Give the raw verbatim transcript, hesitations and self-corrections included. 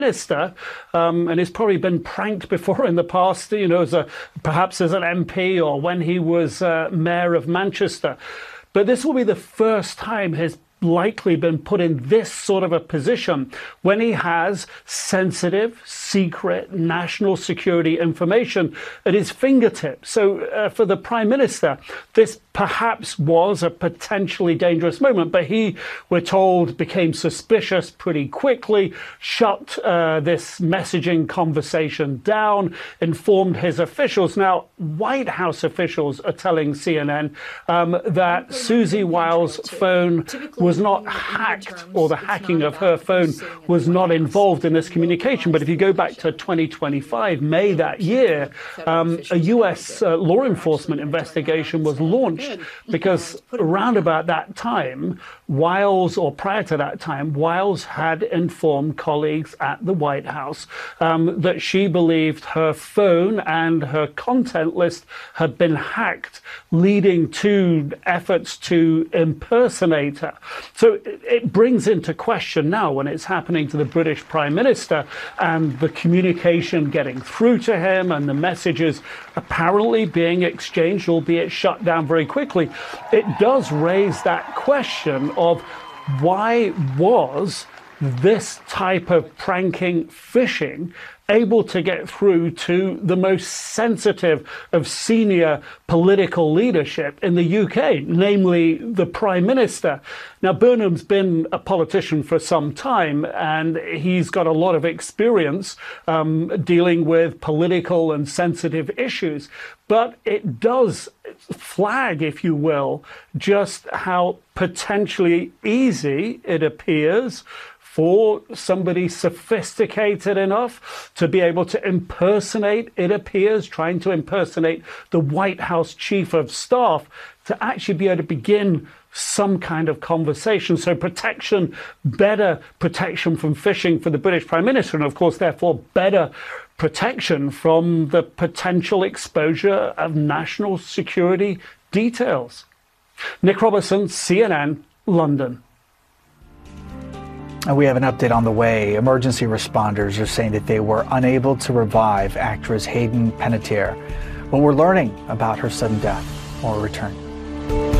Minister, um, and he's probably been pranked before in the past, you know, as a, perhaps as an M P or when he was uh, mayor of Manchester. But this will be the first time his likely been put in this sort of a position when he has sensitive, secret, national security information at his fingertips. So uh, for the Prime Minister, this perhaps was a potentially dangerous moment, but he, we're told, became suspicious pretty quickly, shut uh, this messaging conversation down, informed his officials. Now, White House officials are telling C N N um, that Susie Wiles' phone was not hacked, or the hacking of her phone was not involved in this communication. But if you go back to twenty twenty-five, May that year, um, a U S uh, law enforcement investigation was launched because around about that time, Wiles, or prior to that time, Wiles had informed colleagues at the White House um, that she believed her phone and her content list had been hacked, leading to efforts to impersonate her. So it brings into question now, when it's happening to the British Prime Minister and the communication getting through to him and the messages apparently being exchanged, albeit shut down very quickly, it does raise that question of why was this type of pranking, phishing, able to get through to the most sensitive of senior political leadership in the U K, namely the Prime Minister. Now, Burnham's been a politician for some time, and he's got a lot of experience um, dealing with political and sensitive issues. But it does flag, if you will, just how potentially easy it appears for somebody sophisticated enough to be able to impersonate, it appears, trying to impersonate the White House Chief of Staff, to actually be able to begin some kind of conversation. So protection, better protection from phishing for the British Prime Minister, and of course, therefore, better protection from the potential exposure of national security details. Nick Robertson, C N N, London. And we have an update on the way. Emergency responders are saying that they were unable to revive actress Hayden Panettiere. But we're learning about her sudden death. More return.